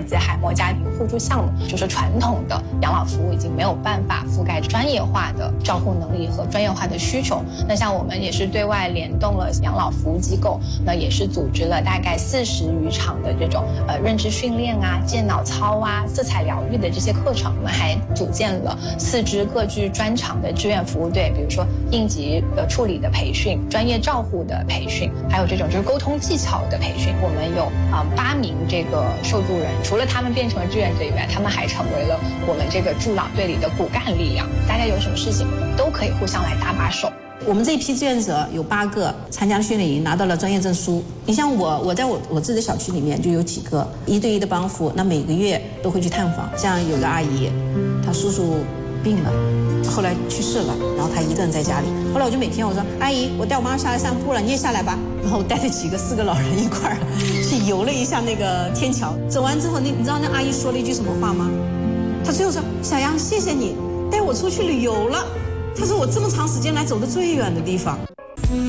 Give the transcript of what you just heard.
及海默家庭互助项目，就是传统的养老服务已经没有办法覆盖专业化的照护能力和专业化的需求。那像我们也是对外联动了养老服务机构，那也是组织了大概40余场的这种认知训练啊、健脑操啊、色彩疗愈的这些课程。我们还组建了4支各具专长的志愿服务队，比如说应急处理的培训、专业照护的培训，还有这种就是沟通技巧的培训。我们有8名这个受助人，除了他们变成了志愿者以外，他们还成为了我们这个助老队里的骨干力量。大家有什么事情都可以互相来搭把手。 我们这一批志愿者有8个参加了训练营，拿到了专业证书。你像我在我自己的小区里面就有几个1对1的帮扶，那每个月都会去探访。像有个阿姨，她叔叔病了，后来去世了，然后她一个人在家里。后来我就每天我说，阿姨，我带我妈下来散步了，你也下来吧。然后我带着4个老人一块儿去游了一下那个天桥。走完之后，你知道那阿姨说了一句什么话吗？她最后说，小杨，谢谢你带我出去旅游了。他说我这么长时间来走的最远的地方。